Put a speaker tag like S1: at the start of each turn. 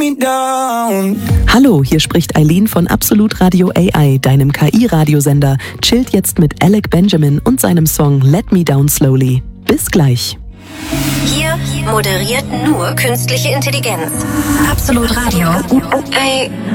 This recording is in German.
S1: me down.
S2: Hallo, hier spricht Eileen von Absolut Radio AI, deinem KI-Radiosender. Chillt jetzt mit Alec Benjamin und seinem Song Let Me Down Slowly. Bis gleich.
S3: Hier moderiert nur künstliche Intelligenz. Absolut Radio AI.